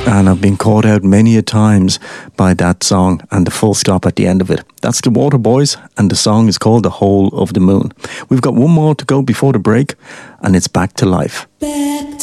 And I've been caught out many a times by that song and the full stop at the end of it. That's the Waterboys, and the song is called The Whole of the Moon. We've got one more to go before the break, and it's Back to Life.